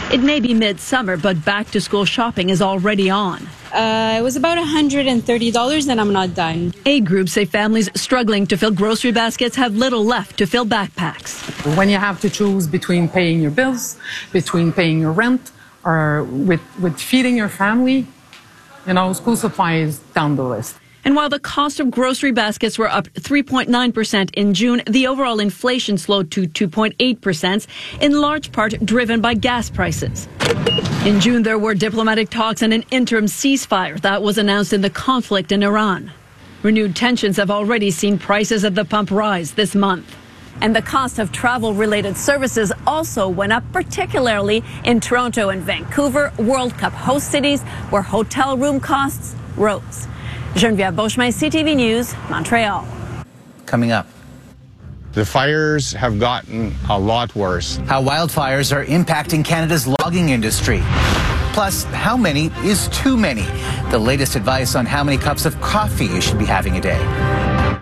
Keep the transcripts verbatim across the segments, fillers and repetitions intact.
It may be midsummer, but back-to-school shopping is already on. Uh, it was about one hundred thirty dollars, and I'm not done. Aid groups say families struggling to fill grocery baskets have little left to fill backpacks. When you have to choose between paying your bills, between paying your rent, or with, with feeding your family, you know, school supply is down the list. And while the cost of grocery baskets were up three point nine percent in June, the overall inflation slowed to two point eight percent, in large part driven by gas prices. In June, there were diplomatic talks and an interim ceasefire that was announced in the conflict in Iran. Renewed tensions have already seen prices at the pump rise this month. And the cost of travel-related services also went up, particularly in Toronto and Vancouver, World Cup host cities, where hotel room costs rose. Geneviève Beauchemin, C T V News, Montreal. Coming up. The fires have gotten a lot worse. How wildfires are impacting Canada's logging industry. Plus, how many is too many? The latest advice on how many cups of coffee you should be having a day.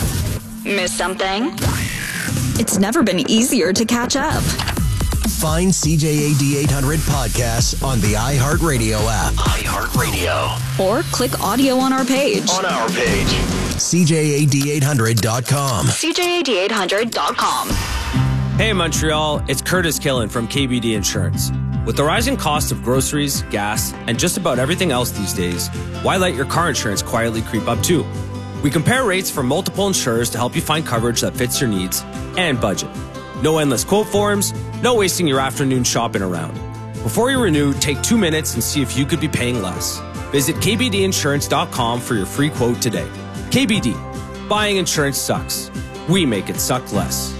Miss something? It's never been easier to catch up. Find C J A D eight hundred podcasts on the iHeartRadio app. iHeartRadio. Or click audio on our page. On our page. C J A D eight hundred dot com. C J A D eight hundred dot com. Hey Montreal, it's Curtis Killen from K B D Insurance. With the rising cost of groceries, gas, and just about everything else these days, why let your car insurance quietly creep up too? We compare rates from multiple insurers to help you find coverage that fits your needs and budget. No endless quote forms, no wasting your afternoon shopping around. Before you renew, take two minutes and see if you could be paying less. Visit K B D insurance dot com for your free quote today. K B D. Buying insurance sucks. We make it suck less.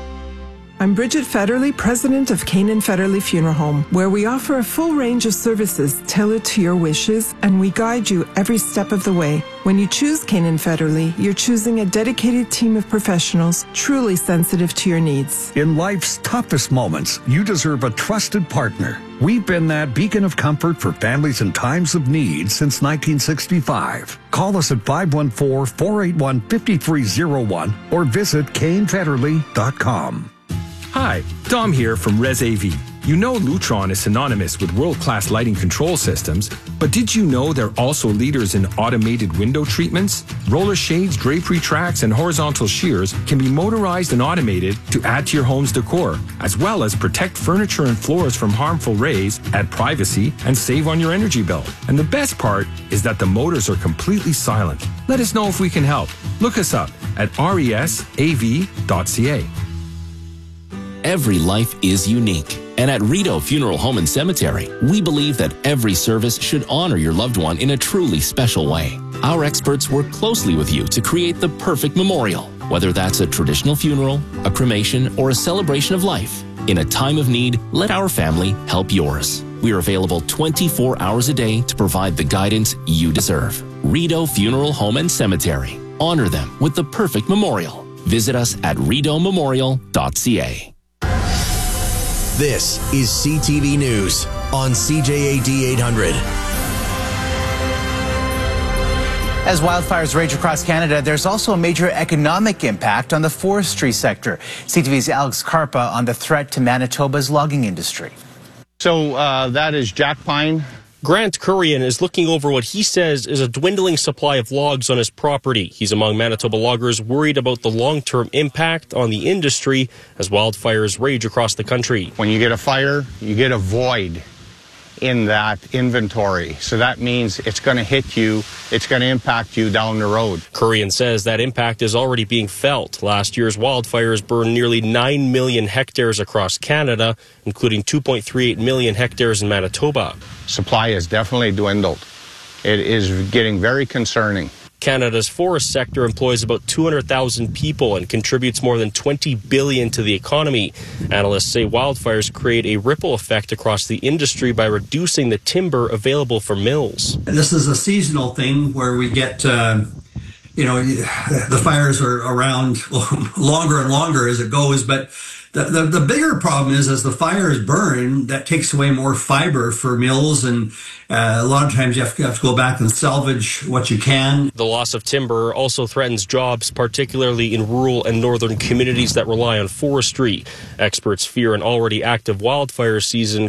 I'm Bridget Federley, president of Canaan Federley Funeral Home, where we offer a full range of services tailored to your wishes, and we guide you every step of the way. When you choose Canaan Federley, you're choosing a dedicated team of professionals truly sensitive to your needs. In life's toughest moments, you deserve a trusted partner. We've been that beacon of comfort for families in times of need since nineteen sixty-five. Call us at five one four, four eight one, five three zero one or visit Kane Federley dot com. Hi, Dom here from Res A V. You know Lutron is synonymous with world-class lighting control systems, but did you know they're also leaders in automated window treatments? Roller shades, drapery tracks, and horizontal shears can be motorized and automated to add to your home's decor, as well as protect furniture and floors from harmful rays, add privacy, and save on your energy bill. And the best part is that the motors are completely silent. Let us know if we can help. Look us up at resav dot c a. Every life is unique. And at Rideau Funeral Home and Cemetery, we believe that every service should honor your loved one in a truly special way. Our experts work closely with you to create the perfect memorial, whether that's a traditional funeral, a cremation, or a celebration of life. In a time of need, let our family help yours. We are available twenty-four hours a day to provide the guidance you deserve. Rideau Funeral Home and Cemetery. Honor them with the perfect memorial. Visit us at rideau memorial dot c a. This is C T V News on C J A D eight hundred. As wildfires rage across Canada, there's also a major economic impact on the forestry sector. C T V's Alex Carpa on the threat to Manitoba's logging industry. So uh, that is jack pine. Grant Kurian is looking over what he says is a dwindling supply of logs on his property. He's among Manitoba loggers worried about the long-term impact on the industry as wildfires rage across the country. When you get a fire, you get a void in that inventory. So that means it's going to hit you, it's going to impact you down the road. Kurian says that impact is already being felt. Last year's wildfires burned nearly nine million hectares across Canada, including two point three eight million hectares in Manitoba. Supply has definitely dwindled. It is getting very concerning. Canada's forest sector employs about two hundred thousand people and contributes more than twenty billion dollars to the economy. Analysts say wildfires create a ripple effect across the industry by reducing the timber available for mills. This is a seasonal thing where we get, uh, you know, the fires are around longer and longer as it goes, but The, the the bigger problem is as the fires burn, that takes away more fiber for mills, and uh, a lot of times you have, to, you have to go back and salvage what you can. The loss of timber also threatens jobs, particularly in rural and northern communities that rely on forestry. Experts fear an already active wildfire season